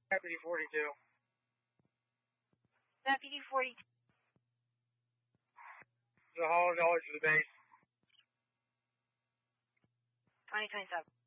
Deputy 42. Deputy 42. The $100 to the base. 2027.